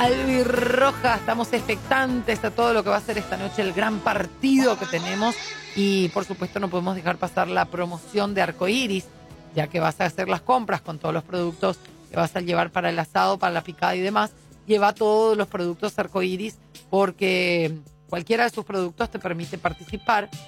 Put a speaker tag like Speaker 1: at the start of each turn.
Speaker 1: albirroja. Estamos expectantes a todo lo que va a ser esta noche, el gran partido que tenemos. Y por supuesto no podemos dejar pasar la promoción de Arcoiris, ya que vas a hacer las compras con todos los productos que vas a llevar para el asado, para la picada y demás. Lleva todos los productos Arcoiris porque cualquiera de sus productos te permite participar